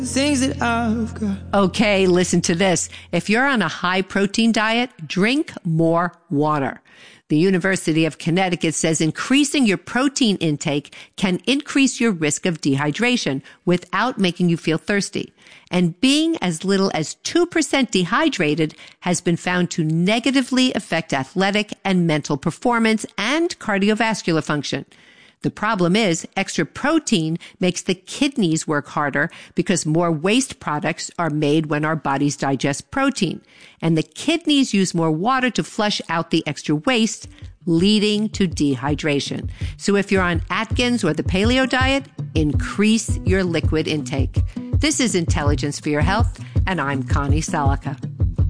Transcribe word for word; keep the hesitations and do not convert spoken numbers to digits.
Things that I've got. Okay, listen to this. If you're on a high protein diet, drink more water. The University of Connecticut says increasing your protein intake can increase your risk of dehydration without making you feel thirsty. And being as little as two percent dehydrated has been found to negatively affect athletic and mental performance and cardiovascular function. The problem is extra protein makes the kidneys work harder because more waste products are made when our bodies digest protein. And the kidneys use more water to flush out the extra waste, leading to dehydration. So if you're on Atkins or the paleo diet, increase your liquid intake. This is Intelligence for Your Health, and I'm Connie Salica.